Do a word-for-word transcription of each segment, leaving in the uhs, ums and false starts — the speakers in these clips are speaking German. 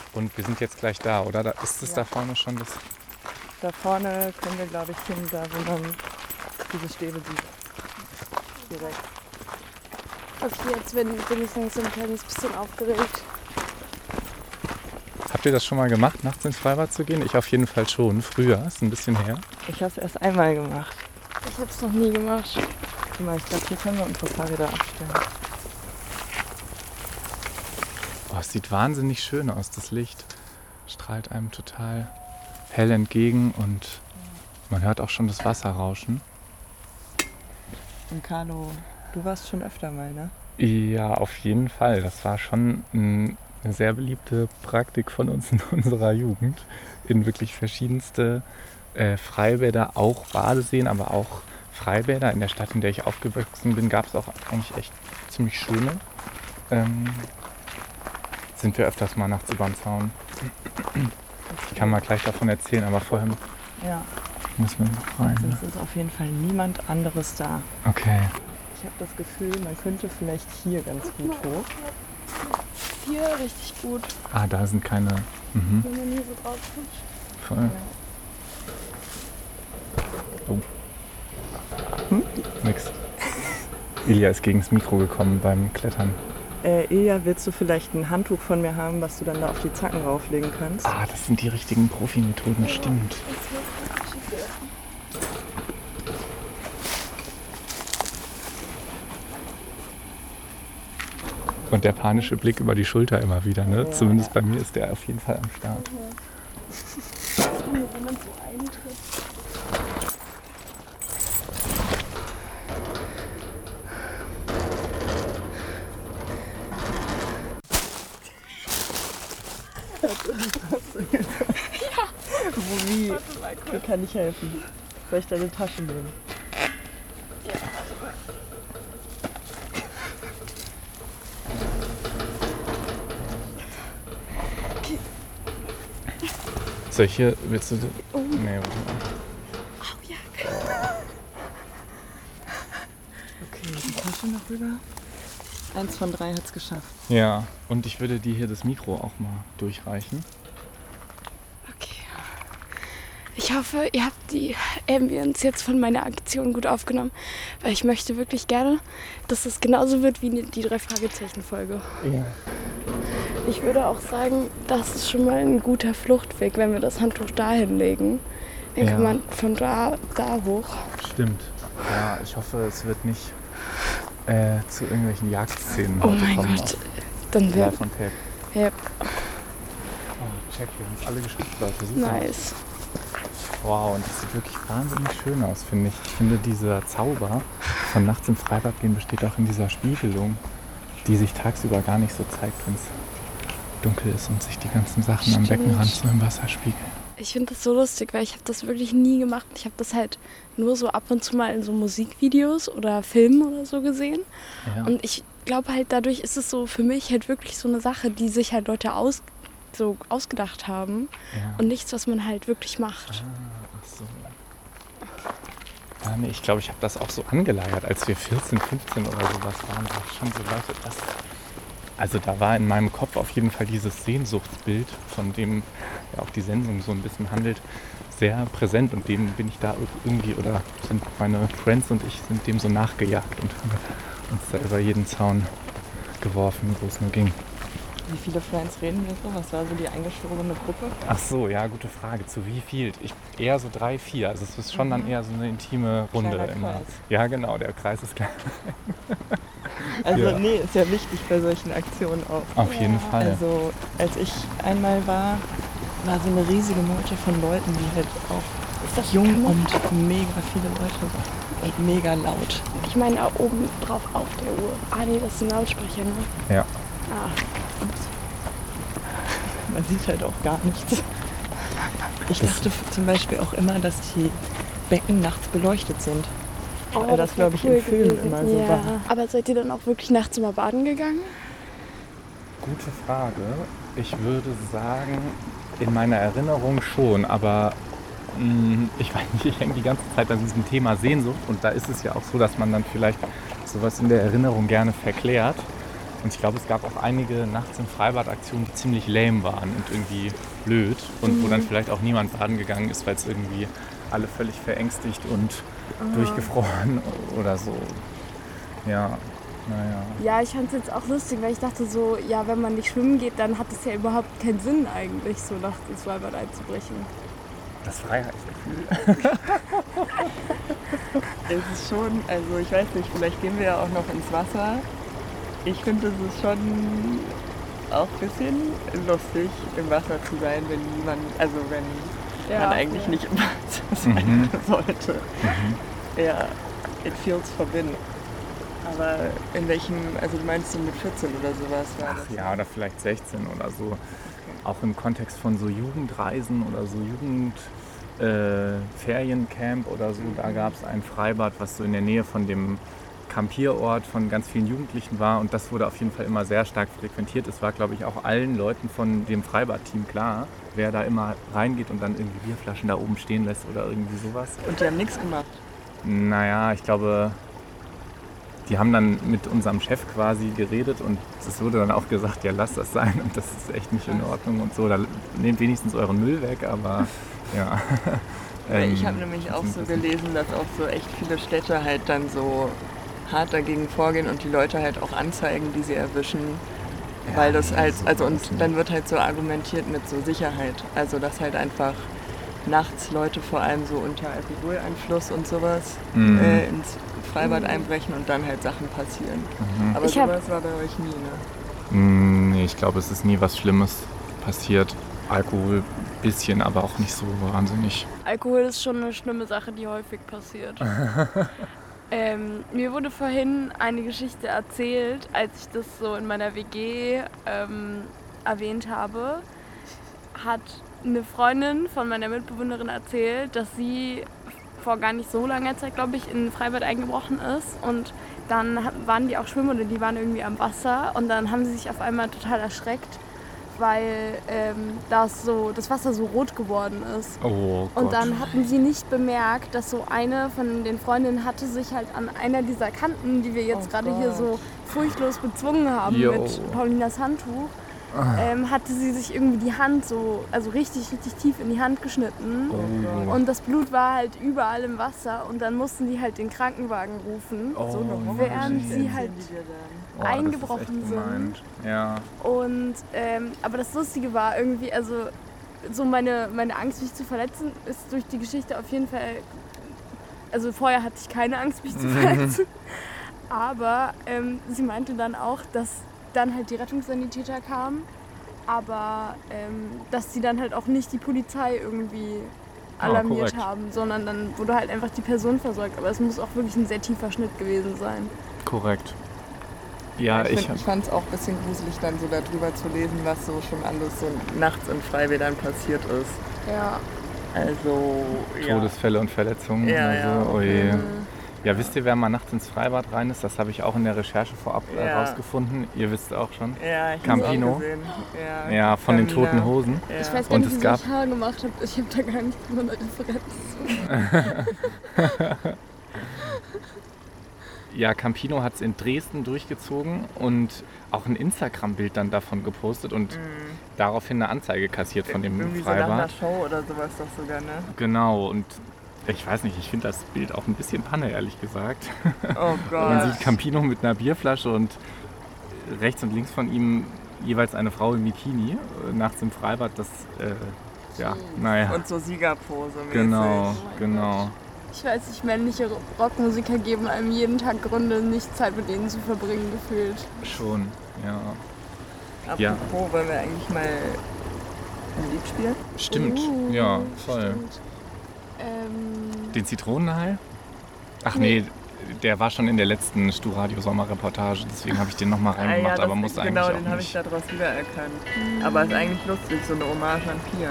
Und wir sind jetzt gleich da, oder? Da, ist es Ja. da vorne schon das? Da vorne können wir, glaube ich, hin, da wo man diese Stäbe sieht. Direkt. Okay, jetzt bin, bin ich langsam ein kleines bisschen aufgeregt. Habt ihr das schon mal gemacht, nachts ins Freibad zu gehen? Ich auf jeden Fall schon. Früher, ist ein bisschen her. Ich habe es erst einmal gemacht. Ich habe es noch nie gemacht. Guck mal, ich glaube, hier können wir unsere Fahrräder abstellen. Oh, es sieht wahnsinnig schön aus, das Licht. Strahlt einem total hell entgegen und man hört auch schon das Wasser rauschen. Und Carlo, du warst schon öfter mal, ne? Ja, auf jeden Fall. Das war schon ein, eine sehr beliebte Praktik von uns in unserer Jugend. In wirklich verschiedenste äh, Freibäder, auch Badeseen, aber auch Freibäder. In der Stadt, in der ich aufgewachsen bin, gab es auch eigentlich echt ziemlich schöne. Ähm, sind wir öfters mal nachts über den Zaun. Ich kann mal gleich davon erzählen, aber vorher Ja. müssen wir noch rein. Sonst ist auf jeden Fall niemand anderes da. Okay. Ich habe das Gefühl, man könnte vielleicht hier ganz gut hoch. Hier richtig gut, Ah, da sind keine. Mhm, wenn man hier so drauf guckt. voll. Oh. Hm? Nix. Ilja ist gegen das Mikro gekommen beim Klettern. Äh, Ilja, willst du vielleicht ein Handtuch von mir haben, was du dann da auf die Zacken rauflegen kannst? Ah, das sind die richtigen Profi-Methoden, stimmt. Und der panische Blick über die Schulter immer wieder, ne? Ja. Zumindest bei mir ist der auf jeden Fall am Start. Wenn man so eintritt. Wo, wie? Wie kann ich helfen? Soll ich deine Tasche nehmen? Soll ich hier, willst du... Oh. Nee, warte mal. Okay, die Tasche noch rüber. Eins von drei hat's geschafft. Ja, und ich würde dir hier das Mikro auch mal durchreichen. Okay. Ich hoffe, ihr habt die Ambience jetzt von meiner Aktion gut aufgenommen, weil ich möchte wirklich gerne, dass es genauso wird wie die drei Fragezeichen-Folge. Ja. Ich würde auch sagen, das ist schon mal ein guter Fluchtweg, wenn wir das Handtuch da hinlegen. Dann Ja. kann man von da, da hoch. Stimmt. Ja, ich hoffe, es wird nicht äh, zu irgendwelchen Jagdszenen Oh heute mein kommen. Gott, dann Ja, wäre von Tape. ja, Oh, check, wir sind alle geschützt, Leute. Super. nice. Wow, und das sieht wirklich wahnsinnig schön aus, finde ich. Ich finde, dieser Zauber von nachts im Freibad gehen besteht auch in dieser Spiegelung, die sich tagsüber gar nicht so zeigt, wenn es dunkel ist und sich die ganzen Sachen am Stimmt. Beckenrand so im Wasser spiegeln. Ich finde das so lustig, weil ich habe das wirklich nie gemacht. Ich habe das halt nur so ab und zu mal in so Musikvideos oder Filmen oder so gesehen. Ja. Und ich glaube halt, dadurch ist es so für mich halt wirklich so eine Sache, die sich halt Leute aus, so ausgedacht haben ja. und nichts, was man halt wirklich macht. Ach so. Ja, nee, ich glaube, ich habe das auch so angeleiert, als wir vierzehn, fünfzehn oder sowas waren. Da war schon so Leute, das. Also da war in meinem Kopf auf jeden Fall dieses Sehnsuchtsbild, von dem ja auch die Sendung so ein bisschen handelt, sehr präsent. Und dem bin ich da irgendwie, oder sind meine Friends und ich sind dem so nachgejagt und haben uns da über jeden Zaun geworfen, wo es nur ging. Wie viele Friends reden wir so? Was war so die eingeschworene Gruppe? Ach so, ja, gute Frage. Zu wie viel? Ich, eher so drei, vier. Also es ist schon dann eher so eine intime Runde. Kleiner Immer. Kreis. Ja, genau, der Kreis ist klein. Also Ja. nee, ist ja wichtig bei solchen Aktionen auch. Auf jeden Fall. Also als ich einmal war, war so eine riesige Meute von Leuten, die halt auch Ist das jung kann man- und mega viele Leute waren. Und mega laut. Ich meine da oben drauf auf der Uhr. Ah nee, das sind Lautsprecher, ne? Ja. Ah, Man sieht halt auch gar nichts. Ich dachte zum Beispiel auch immer, dass die Becken nachts beleuchtet sind. oh, Weil das, wär glaube ich, in Filmen gewesen. immer so ja. war. Aber seid ihr dann auch wirklich nachts immer baden gegangen? Gute Frage. Ich würde sagen, in meiner Erinnerung schon, aber mh, ich weiß nicht, ich hänge die ganze Zeit an diesem Thema Sehnsucht und da ist es ja auch so, dass man dann vielleicht sowas in der Erinnerung gerne verklärt. Und ich glaube, es gab auch einige Nachts im Freibad-Aktionen, die ziemlich lame waren und irgendwie blöd. Und mhm. wo dann vielleicht auch niemand baden gegangen ist, weil es irgendwie alle völlig verängstigt und oh. durchgefroren oder so. Ja, naja. Ja, ich fand es jetzt auch lustig, weil ich dachte so, ja, wenn man nicht schwimmen geht, dann hat es ja überhaupt keinen Sinn eigentlich, so nachts ins Freibad einzubrechen. Das Freiheitsgefühl. Es ist schon, also ich weiß nicht, vielleicht gehen wir ja auch noch ins Wasser. Ich finde, es ist schon auch ein bisschen lustig, im Wasser zu sein, wenn niemand, also wenn ja, man eigentlich ja. nicht im Wasser sein mhm. sollte. Mhm. Ja, it feels forbidden. Aber in welchem, also du meinst du mit vierzehn oder sowas? War Ach das ja, oder vielleicht sechzehn oder so. Okay. Auch im Kontext von so Jugendreisen oder so Jugendferiencamp äh, oder so. Mhm. Da gab es ein Freibad, was so in der Nähe von dem Campierort von ganz vielen Jugendlichen war. Und das wurde auf jeden Fall immer sehr stark frequentiert. Es war, glaube ich, auch allen Leuten von dem Freibad-Team klar, wer da immer reingeht und dann irgendwie Bierflaschen da oben stehen lässt oder irgendwie sowas. Und die haben nichts gemacht? Naja, ich glaube... Die haben dann mit unserem Chef quasi geredet und es wurde dann auch gesagt, ja, lasst das sein und das ist echt nicht in Ordnung und so. Da nehmt wenigstens euren Müll weg, aber ja. ähm, ich habe nämlich auch so gelesen, dass auch so echt viele Städte halt dann so hart dagegen vorgehen und die Leute halt auch anzeigen, die sie erwischen. Ja, weil das halt, also und dann wird halt so argumentiert mit so Sicherheit. Also dass halt einfach nachts Leute vor allem so unter Alkoholeinfluss und sowas mhm. äh, ins Freibad mhm. einbrechen und dann halt Sachen passieren. Mhm. Aber ich sowas war bei euch nie, ne? Nee, ich glaube, es ist nie was Schlimmes passiert. Alkohol ein bisschen, aber auch nicht so wahnsinnig. Alkohol ist schon eine schlimme Sache, die häufig passiert. ähm, mir wurde vorhin eine Geschichte erzählt, als ich das so in meiner W G ähm, erwähnt habe, hat eine Freundin von meiner Mitbewohnerin erzählt, dass sie vor gar nicht so langer Zeit, glaube ich, in ein Freibad eingebrochen ist und dann waren die auch schwimmen oder die waren irgendwie am Wasser und dann haben sie sich auf einmal total erschreckt, weil ähm, das, so, das Wasser so rot geworden ist. Oh Gott. Und dann hatten sie nicht bemerkt, dass so eine von den Freundinnen hatte sich halt an einer dieser Kanten, die wir jetzt oh gerade hier so furchtlos bezwungen haben Yo. mit Paulinas Handtuch, Ähm, hatte sie sich irgendwie die Hand so, also richtig, richtig tief in die Hand geschnitten. Oh. Und das Blut war halt überall im Wasser und dann mussten die halt den Krankenwagen rufen, oh, so während sie halt oh, eingebrochen sind. Ja. Und, ähm, aber das Lustige war irgendwie, also so meine, meine Angst, mich zu verletzen, ist durch die Geschichte auf jeden Fall, also vorher hatte ich keine Angst, mich zu verletzen, aber ähm, sie meinte dann auch, dass dann halt die Rettungssanitäter kamen, aber ähm, dass sie dann halt auch nicht die Polizei irgendwie alarmiert ah, haben, sondern dann wurde halt einfach die Person versorgt. Aber es muss auch wirklich ein sehr tiefer Schnitt gewesen sein. Korrekt. Ja, ich, ich, ich fand es auch ein bisschen gruselig, dann so darüber zu lesen, was so schon alles so nachts in Freibädern passiert ist. Ja. Also, ja. Todesfälle und Verletzungen ja, oder ja. so. Oh je. Mhm. Ja, wisst ihr, wer mal nachts ins Freibad rein ist? Das habe ich auch in der Recherche vorab äh, ja. rausgefunden. Ihr wisst auch schon. Ja, ich Campino. Auch gesehen. Ja, ja, von Campino. den Toten Hosen. Ja. Ich weiß gar nicht, wie ich Haar gemacht habe. Ich habe da gar nicht so eine Referenz. Ja, Campino hat es in Dresden durchgezogen und auch ein Instagram-Bild dann davon gepostet und mhm. daraufhin eine Anzeige kassiert von dem Irgendwie Freibad. So nach einer Show oder sowas doch sogar, ne? Genau, und ich weiß nicht, ich finde das Bild auch ein bisschen Panne, ehrlich gesagt. Oh Gott. Man sieht Campino mit einer Bierflasche und rechts und links von ihm jeweils eine Frau im Bikini, nachts im Freibad, das, äh, ja, naja. Und so Siegerpose mäßig. Genau, oh genau. Ich weiß nicht, männliche Rockmusiker geben einem jeden Tag Gründe, nicht Zeit mit denen zu verbringen, gefühlt. Schon, ja. Apropos, ja. wollen wir eigentlich mal ein Lied spielen? Stimmt, uh, ja, voll. Stimmt. Ähm, Den Zitronenhai? Ach nee. nee, der war schon in der letzten Stu-Radio-Sommerreportage, deswegen habe ich den nochmal reingemacht, ah, ja, aber musste eigentlich genau, auch den habe ich daraus wiedererkannt. Mhm. Aber ist eigentlich lustig, so eine Hommage an Pia.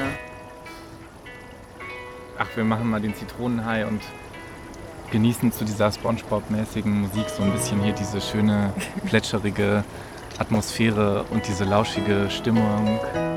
Ach, wir machen mal den Zitronenhai und genießen zu dieser Spongebob-mäßigen Musik so ein bisschen hier diese schöne, plätscherige Atmosphäre und diese lauschige Stimmung.